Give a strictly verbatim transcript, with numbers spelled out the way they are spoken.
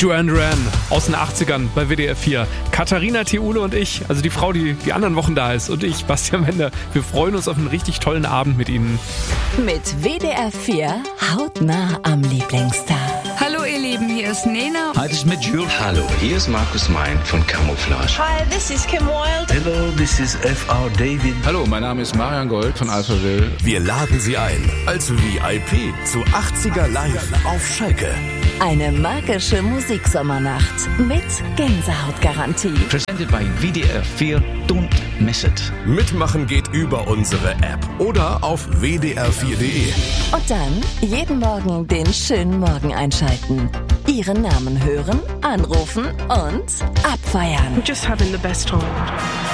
Duran Duran aus den achtzigern bei W D R vier. Katharina Theule und ich, also die Frau, die die anderen Wochen da ist, und ich, Bastian Wender, wir freuen uns auf einen richtig tollen Abend mit Ihnen. Mit W D R vier hautnah am Lieblingsstar. Hallo ihr Lieben, hier ist Nena. Hi, das ist mit Jules. Hallo, hier ist Markus Mein von Camouflage. Hi, this is Kim Wilde. Hello, this is F R David. Hallo, mein Name ist Marian Gold von Alphaville. Wir laden Sie ein als V I P zu achtziger Live auf Schalke. Eine magische Musiksommernacht mit Gänsehautgarantie. Presented by W D R vier. Don't miss it. Mitmachen geht über unsere App oder auf w d r vier punkt d e. Und dann jeden Morgen den schönen Morgen einschalten. Ihren Namen hören, anrufen und abfeiern. Just having the best time.